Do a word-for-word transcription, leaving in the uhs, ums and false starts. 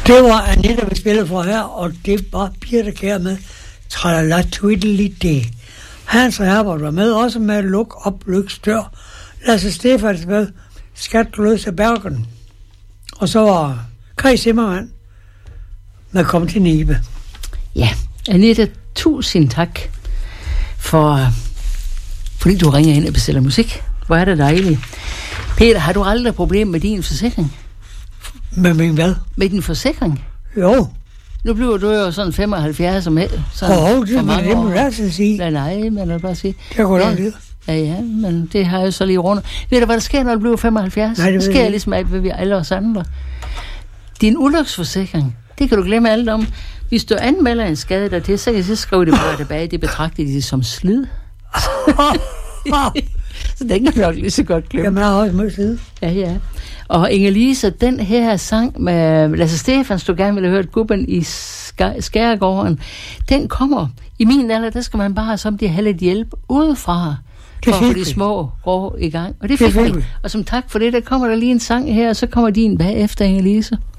Det var Anita, vi spillede for her, og det var Birte Kjær med Tralala Twiddly-Dee. Hans Herbert var med, også med Luk op, Lyks dør. Lasse Stefans med Skat løse Bergen. Og så var Kai Zimmermann med Kom til Nibe. Ja, Anita, tusind tak for, fordi du ringer ind og bestiller musik. Hvor er det dejligt. Peter, har du aldrig problem med din forsikring? Med min hvad? Med din forsikring? Jo. Nu bliver du jo sådan femoghalvfjerds som helst. Åh, oh, det må det må altid sige. Nej, nej, men jeg vil bare sige. Det går langt lide. Ja, ja, men det har jeg så lige rundt. Ved du, hvad der sker, når du bliver femoghalvfjerds? Nej, det, det sker ligesom alt, hvad vi alle os andre. Din ulykkesforsikring, det kan du glemme alt om. Hvis du anmelder en skade dertil, så kan jeg så skrive det bare tilbage. Det betragter de som slid. Så den kan du nok lige så godt glemme. Jamen, jeg har også meget slid. Ja, ja. Og Inge-Lise, den her sang med Lasse Stefans, du gerne ville have hørt, Gubben i Skærgården, den kommer. I min alder, der skal man bare som de have lidt hjælp udefra, for at få de små rå i gang. Og det fik vi. Og som tak for det, der kommer der lige en sang her, og så kommer din bagefter, Inge-Lise.